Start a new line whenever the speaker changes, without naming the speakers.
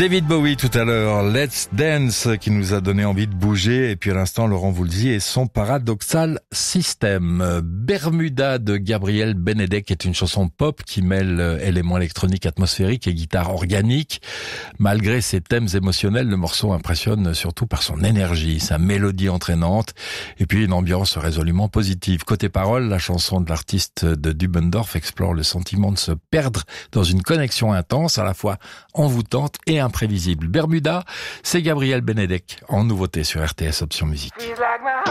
David Bowie tout à l'heure, Let's Dance, qui nous a donné envie de bouger. Et puis à l'instant, Laurent Voulzy et son Paradoxal System. Bermuda de Gabriel Benedek est une chanson pop qui mêle éléments électroniques atmosphériques et guitare organique. Malgré ses thèmes émotionnels, le morceau impressionne surtout par son énergie, sa mélodie entraînante et puis une ambiance résolument positive. Côté paroles, la chanson de l'artiste de Dubendorf explore le sentiment de se perdre dans une connexion intense, à la fois envoûtante et imprévisible. Bermuda, c'est Gabriel Benedek en nouveauté sur RTS Option Musique.